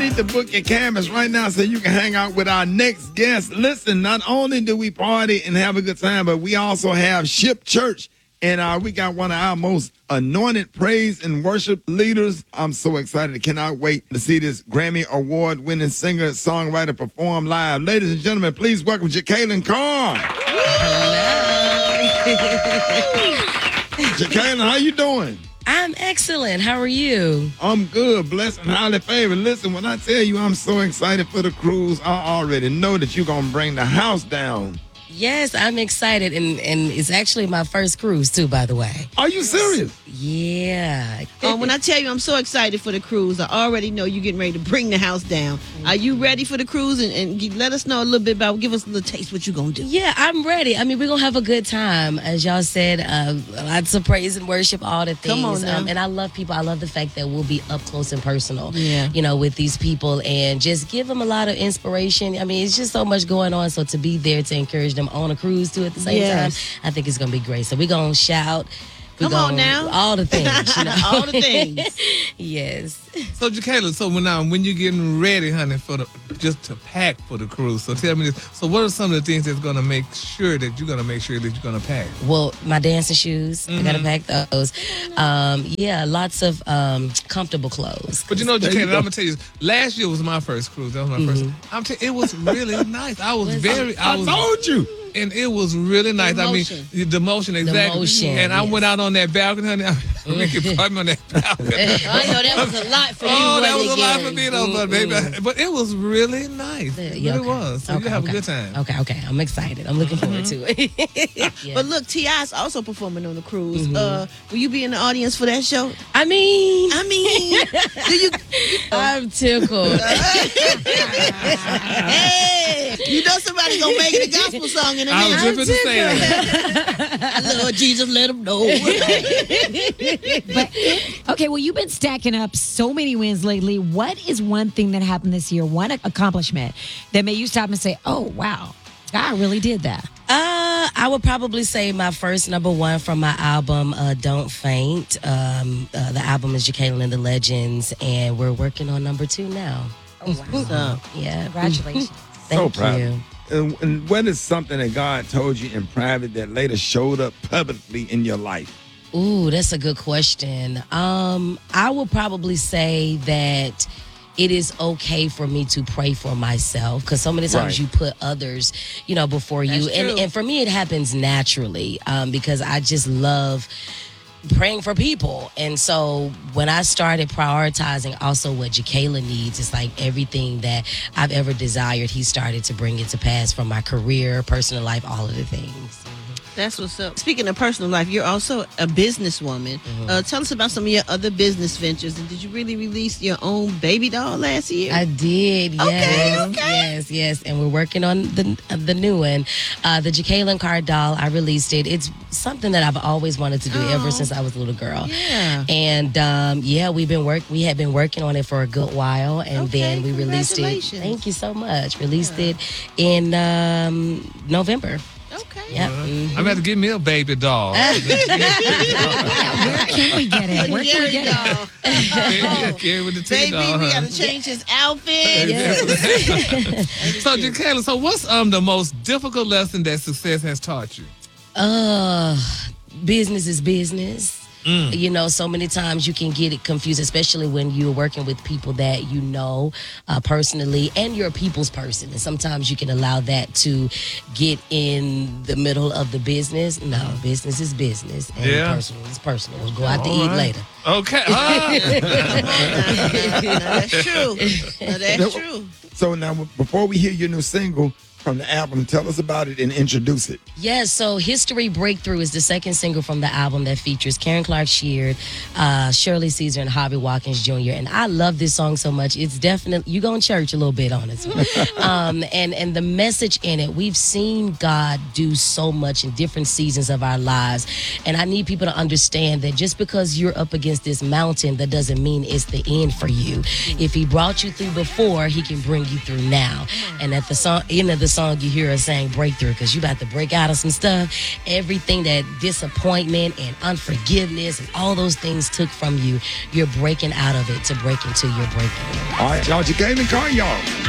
Need to book your cabins right now so you can hang out with our next guest. Listen, not only do we party and have a good time, but we also have Ship Church. And we got one of our most anointed praise and worship leaders. I'm so excited. Cannot wait to see this Grammy Award-winning singer-songwriter perform live. Ladies and gentlemen, please welcome Jekalyn Carr. Jekalyn, how you doing? I'm excellent. How are you? I'm good, blessed and highly favored. Listen, when I tell you I'm so excited for the cruise, I already know that you're going to bring the house down. Yes, I'm excited, and it's actually my first cruise, too, by the way. Are you serious? Yeah. When I tell you I'm so excited for the cruise, I already know you're getting ready to bring the house down. Are you ready for the cruise? And let us know a little bit give us a little taste what you're going to do. Yeah, I'm ready. I mean, we're going to have a good time. As y'all said, lots of praise and worship, all the things. Come on now. And I love people. I love the fact that we'll be up close and personal, Yeah. with these people and just give them a lot of inspiration. I mean, it's just so much going on. So to be there to encourage them on a cruise, too, at the same time, I think it's going to be great. So we're going to shout. Come on now. All the things. All the things. Yes. So, Jekalyn, when you're getting ready, honey, just to pack for the cruise, so tell me this. So what are some of the things that's going to make sure that you're going to pack? Well, my dancing shoes, I got to pack those. Lots of comfortable clothes. But Jekalyn, I'm going to tell you, last year was my first cruise. That was my first. It was really nice. I told you. And it was really nice. The motion. The motion, exactly. The motion, and I went out on that balcony, honey. I could put me on that balcony. I know that was a lot for you. Oh, that was a lot for me, though, baby. But it was really nice. It really was. So you have a good time. Okay. I'm excited. I'm looking forward to it. Yeah. But look, T.I.'s also performing on the cruise. Will you be in the audience for that show? I mean, do you? I'm tickled. Hey, you know somebody gonna make it a gospel song in a I was minute. just going to say that. Lord Jesus, let him know. Okay, well, you've been stacking up so many wins lately. What is one thing that happened this year, one accomplishment that made you stop and say, oh, wow, God really did that? I would probably say my first number one from my album, Don't Faint. The album is Jekalyn and the Legends, and we're working on number 2 now. Oh, wow. So, yeah. Congratulations. Thank So proud. you. And what is something that God told you in private that later showed up publicly in your life? Ooh, that's a good question. I will probably say that it is okay for me to pray for myself, because so many times you put others, before you. That's true. And for me, it happens naturally because I just love praying for people. And so when I started prioritizing also what Jekalyn needs, it's like everything that I've ever desired, he started to bring it to pass, from my career, personal life, all of the things. That's what's up. Speaking of personal life, you're also a businesswoman. Tell us about some of your other business ventures. And did you really release your own baby doll last year? I did, yes. Yes. And we're working on the new one. The Jekalyn Carr doll, I released it. It's something that I've always wanted to do ever since I was a little girl. Yeah. And we had been working on it for a good while, and then we released it. Congratulations. Thank you so much. Released it in November. Okay. Yep. I'm going to give me a baby doll. Where can we get it? Where can we get it? Carry with the Baby, doll, we huh? got to change his outfit. So, Jekalyn, what's the most difficult lesson that success has taught you? Business is business. So many times you can get it confused, especially when you're working with people that you know personally, and you're a people's person. And sometimes you can allow that to get in the middle of the business. No, business is business, and personal is personal. We'll go out to eat later. Okay. That's true. That's true. So now, before we hear your new single from the album, tell us about it and introduce it. Yes, so History Breakthrough is the second single from the album that features Karen Clark Sheard, Shirley Caesar, and Harvey Watkins Jr. And I love this song so much. It's definitely, you go in church a little bit on it. And the message in it, we've seen God do so much in different seasons of our lives. And I need people to understand that just because you're up against this mountain, that doesn't mean it's the end for you. If he brought you through before, he can bring you through now. And at the song you hear us saying breakthrough, because you about to break out of some stuff. Everything that disappointment and unforgiveness and all those things took from you, you're breaking out of it to break into your breakthrough. All right, y'all. You came and call y'all.